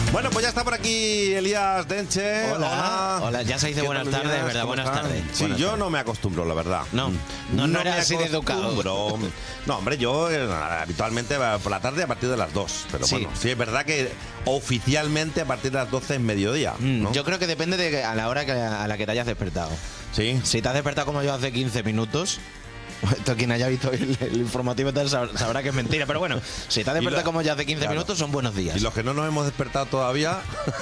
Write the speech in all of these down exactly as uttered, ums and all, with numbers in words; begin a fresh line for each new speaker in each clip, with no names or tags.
Bueno, pues ya está por aquí Elías Denche.
Hola. Hola, Hola. Ya se dice buenas
tal,
tardes,
Elías?
¿verdad?
¿Cómo
Buenas
están?
tardes.
Sí,
Buenas
yo
tardes.
no me acostumbro, la verdad.
No, no, no eres así de educado.
acostumbro. No, hombre, yo eh, habitualmente por la tarde a partir de las dos. Pero
Sí.
bueno, sí es verdad que oficialmente a partir de las doce es mediodía,
Mm,
¿no?
Yo creo que depende de que- a la hora que, a la que te hayas despertado.
Sí.
Si te has despertado como yo hace quince minutos, esto quien haya visto el, el informativo tal sab- sabrá que es mentira. Pero bueno, si te has
Y
despertado
lo-
como yo hace quince
claro.
minutos, son buenos días.
Y los que no nos hemos despertado todavía,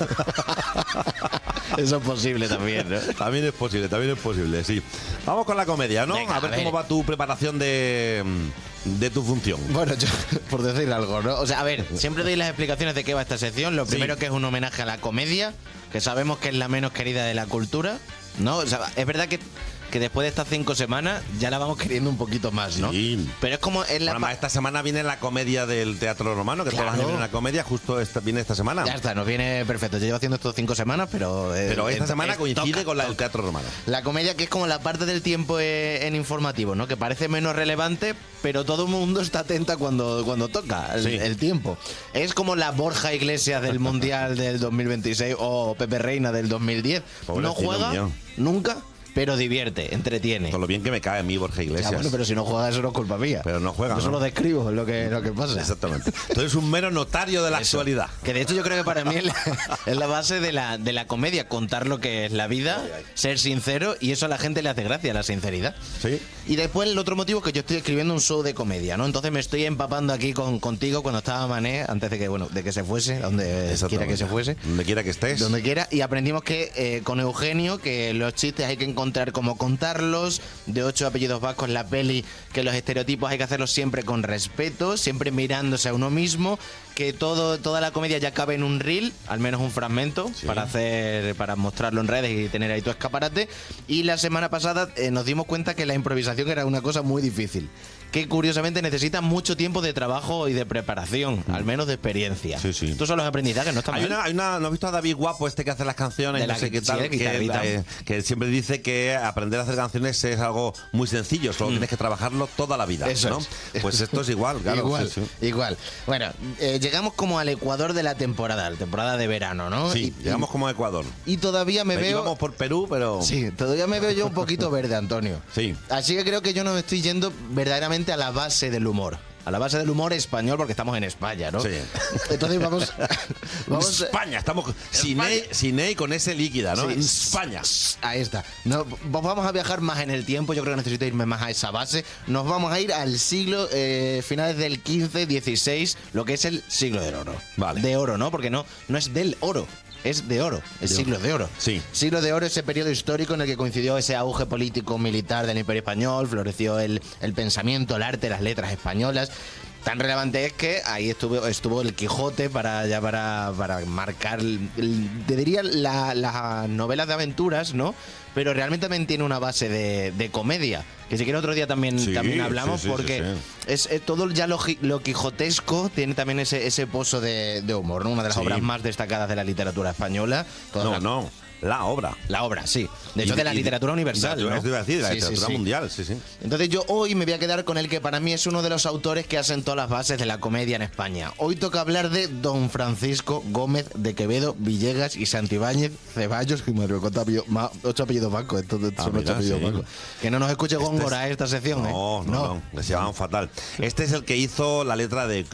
Eso es posible también, ¿no?
también es posible, también es posible, sí. Vamos con la comedia, ¿no?
Venga,
a ver
a ver.
cómo va tu preparación de, de tu función.
Bueno, yo, por decir algo, ¿no? O sea, a ver, siempre doy las explicaciones de qué va esta sección. Lo
Sí.
primero que es un homenaje a la comedia, que sabemos que es la menos querida de la cultura, ¿no? O sea, es verdad que, que después de estas cinco semanas ya la vamos queriendo un poquito más, ¿no?
Sí.
Pero es como en la...
Bueno,
pa-
esta semana viene la comedia del Teatro Romano, que todas las
Claro.
años viene una comedia, justo esta, viene esta semana.
Ya está, nos viene perfecto. Yo llevo haciendo esto cinco semanas, pero... eh,
Pero esta
eh,
semana
eh,
coincide
toca,
con la del
toca.
Teatro Romano.
La comedia que es como la parte del tiempo eh, en informativo, ¿no? Que parece menos relevante, pero todo el mundo está atenta cuando, cuando toca el,
Sí.
el tiempo. Es como la Borja Iglesias del Mundial del dos mil veintiséis o Pepe Reina del dos mil diez. No
Pobrecito
juega
mío.
nunca, pero divierte, entretiene.
Con lo bien que me cae a mí Borja
Ya,
Iglesias.
bueno, pero si no juega eso no es culpa mía.
Pero no juega,
Yo
¿no?
solo describo lo que, lo que pasa.
Exactamente. Tú eres un mero notario de la
Eso.
actualidad.
Que de hecho yo creo que para mí es la, es la base de la, de la comedia, contar lo que es la vida, ser sincero, y eso a la gente le hace gracia, la sinceridad.
Sí.
Y después el otro motivo es que yo estoy escribiendo un show de comedia, ¿no? Entonces me estoy empapando aquí con, contigo cuando estaba Mané, antes de que, bueno, de que se fuese, donde quiera
Exactamente.
que se fuese.
Donde quiera que estés.
Donde quiera, y aprendimos que eh, con Eugenio, que los chistes hay que encontrar cómo contarlos, de ocho apellidos vascos la peli, que los estereotipos hay que hacerlos siempre con respeto, siempre mirándose a uno mismo, que todo, toda la comedia ya cabe en un reel, al menos un fragmento,
Sí.
para hacer, para mostrarlo en redes y tener ahí tu escaparate. Y la semana pasada eh, nos dimos cuenta que la improvisación era una cosa muy difícil, que curiosamente necesita mucho tiempo de trabajo y de preparación, al menos de experiencia.
Sí, sí.
Estos son los aprendizajes, no está
Hay
mal.
una, hay una, ¿no has visto a David Guapo, este que hace las canciones?
De
no
la-
sé qué
sí,
tal,
de
que,
guitarrita.
eh, que siempre dice que aprender a hacer canciones es algo muy sencillo, solo tienes que trabajarlo toda la vida,
Mm. Eso
¿no?
es.
Pues esto es igual, claro.
igual,
sí, sí.
igual. Bueno, eh, llegamos como al Ecuador de la temporada, la temporada de verano, ¿no?
Sí,
y,
llegamos como a Ecuador.
y todavía me
Aquí
veo...
vamos por Perú, pero...
Sí, todavía me veo yo un poquito verde, Antonio.
Sí.
Así que creo que yo no me estoy yendo verdaderamente a la base del humor. A la base del humor español, porque estamos en España, ¿no?
Sí.
Entonces vamos... vamos
España, estamos sin E, sin E y con S líquida, ¿no?
Sí.
España.
Ahí está. No, vamos a viajar más en el tiempo. Yo creo que necesito irme más a esa base. Nos vamos a ir al siglo, eh, finales del quince, dieciséis, lo que es el siglo del oro.
Vale.
De oro, ¿no? Porque no, no es del oro. Es de oro, es
De
siglo
oro.
de oro.
Sí.
Siglo de oro, ese periodo histórico en el que coincidió ese auge político-militar del Imperio Español, floreció el, el pensamiento, el arte, las letras españolas. Tan relevante es que ahí estuvo, estuvo el Quijote para ya para, para marcar, el- el- te diría, la- las novelas de aventuras, ¿no? Pero realmente también tiene una base de, de comedia, que si quieres otro día también,
Sí,
también hablamos,
sí, sí,
porque
sí, sí.
Es, es todo ya lo, gi- lo quijotesco tiene también ese, ese pozo de, de humor, ¿no? Una de las
Sí.
obras más destacadas de la literatura española. Toda
No,
la-
no, la obra.
La obra, sí. De hecho,
Y-
de la
y-
literatura universal,
de-
¿no?
Esto iba a decir, de la
Sí, sí,
literatura
sí.
mundial, sí, sí.
Entonces yo hoy me voy a quedar con el que para mí es uno de los autores que hacen todas las bases de la comedia en España. Hoy toca hablar de Don Francisco Gómez de Quevedo, Villegas y Santibáñez Ceballos. Y madre, ¿cuántos apellidos? Ma- ocho apellidos vascos. Estos
Ah,
son
mira,
ocho apellidos
sí.
vascos. Que no nos escuche
Este
Góngora
es-
esta sección, ¿eh?
No, no, no, les llamaban fatal. Este es el que hizo la letra de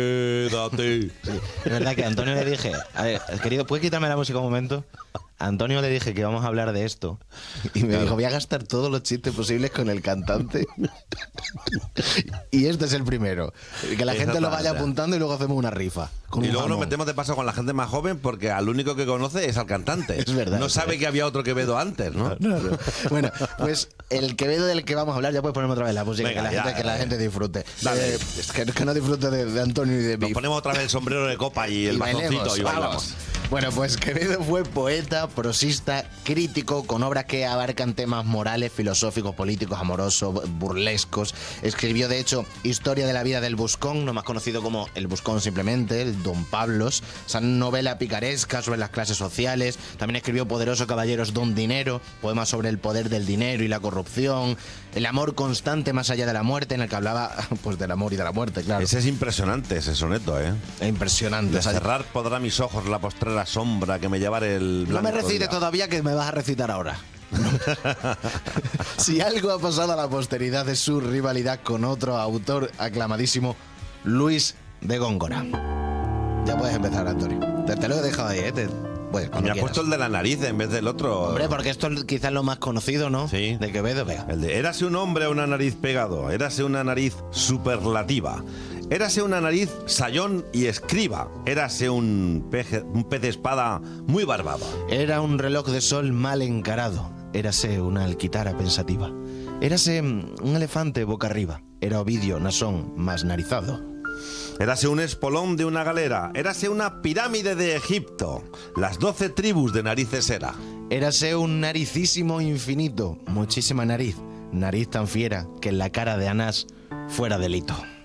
Quédate.
Es verdad que a Antonio le dije, a ver, querido, ¿puedes quitarme la música un momento? A Antonio le dije que vamos a hablar de esto. Y me
Claro.
dijo, voy a gastar todos los chistes posibles con el cantante. Y este es el primero. Que la gente lo vaya
Exactamente.
apuntando y luego hacemos una rifa. Con
Y
un
luego nos
jamón.
metemos de paso con la gente más joven porque al único que conoce es al cantante.
Es verdad,
No
es
sabe
verdad.
que había otro Quevedo antes, ¿no?
No, no. Bueno, pues el Quevedo del que vamos a hablar, ya puedes ponerme otra vez la música,
Venga,
que, la,
ya,
gente, que la
ya.
gente disfrute.
Dale.
Eh, es que, que no disfrute de, de Antonio y de
Nos
mí.
ponemos otra vez el sombrero de copa y el
Y
bastoncito
bailemos,
y bailamos.
vamos. Bueno, pues Quevedo fue poeta, prosista, crítico, con obras que abarcan temas morales, filosóficos, políticos, amorosos, burlescos. Escribió, de hecho, Historia de la vida del Buscón, no más conocido como El Buscón simplemente, el Don Pablos, esa novela picaresca sobre las clases sociales. También escribió Poderoso Caballeros Don Dinero, poemas sobre el poder del dinero y la corrupción. El amor constante más allá de la muerte, en el que hablaba pues del amor y de la muerte, claro.
Ese es impresionante, ese soneto, ¿eh?
Es impresionante.
De
O sea,
cerrar podrá mis ojos la postrera sombra que me llevare el
no me
blanco
recites
día.
todavía, que me vas a recitar ahora. Si algo ha pasado a la posteridad es su rivalidad con otro autor aclamadísimo, Luis de Góngora. Ya puedes empezar, Antonio. Te, te lo he dejado ahí, ¿eh? Te, pues, cuando
Me ha
quieras.
puesto el de la nariz en vez del otro.
Hombre, porque esto es quizás lo más conocido, ¿no?
Sí.
De Quevedo, venga.
El de érase un hombre a una nariz pegado, érase una nariz superlativa, érase una nariz sayón y escriba, érase un, peje, un pez de espada muy barbado.
Era un reloj de sol mal encarado, érase una alquitara pensativa, érase un elefante boca arriba, era Ovidio Nasón más narizado.
Érase un espolón de una galera, érase una pirámide de Egipto, las doce tribus de narices era.
Érase un naricísimo infinito, muchísima nariz, nariz tan fiera que en la cara de Anás fuera delito.